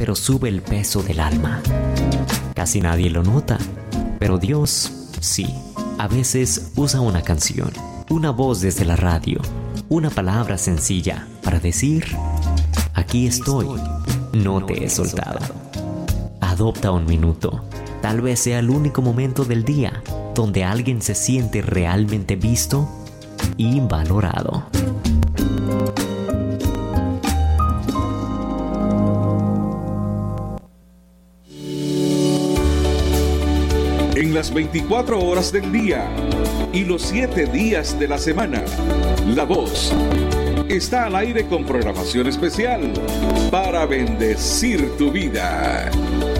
pero sube el peso del alma. Casi nadie lo nota, pero Dios sí. A veces usa una canción, una voz desde la radio, una palabra sencilla para decir: aquí estoy, no te he soltado. Adopta un minuto. Tal vez sea el único momento del día donde alguien se siente realmente visto y valorado. En las 24 horas del día y los 7 días de la semana, La Voz está al aire con programación especial para bendecir tu vida.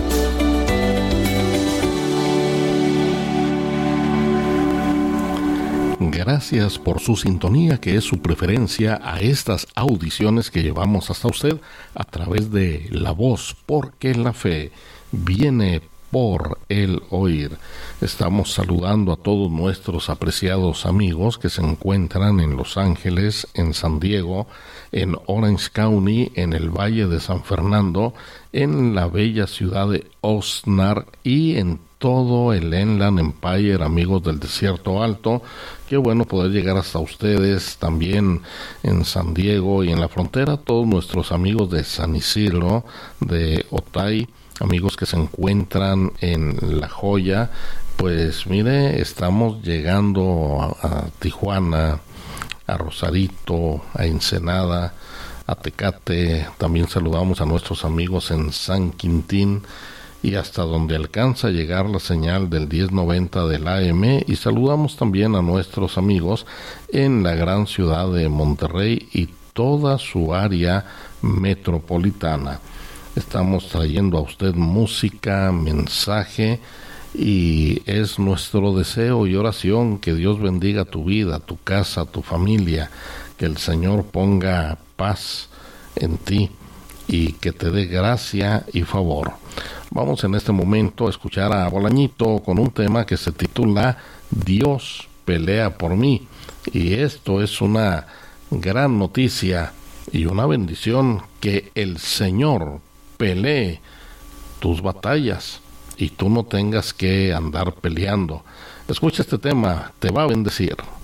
Gracias por su sintonía, que es su preferencia a estas audiciones que llevamos hasta usted a través de La Voz, porque la fe viene por el oír. Estamos saludando a todos nuestros apreciados amigos que se encuentran en Los Ángeles, en San Diego, en Orange County, en el Valle de San Fernando, en la bella ciudad de Oxnard y en todo el Inland Empire, amigos del Desierto Alto. Qué bueno poder llegar hasta ustedes, también en San Diego y en la frontera, todos nuestros amigos de San Isidro, de Otay, amigos que se encuentran en La Joya. Pues mire, estamos llegando a Tijuana, a Rosarito, a Ensenada, a Tecate. También saludamos a nuestros amigos en San Quintín y hasta donde alcanza a llegar la señal del 1090 del AM, y saludamos también a nuestros amigos en la gran ciudad de Monterrey y toda su área metropolitana. Estamos trayendo a usted música, mensaje, y es nuestro deseo y oración que Dios bendiga tu vida, tu casa, tu familia, que el Señor ponga paz en ti y que te dé gracia y favor. Vamos en este momento a escuchar a Bolañito con un tema que se titula Dios pelea por mí, y esto es una gran noticia y una bendición, que el Señor pelee tus batallas y tú no tengas que andar peleando. Escucha este tema, te va a bendecir.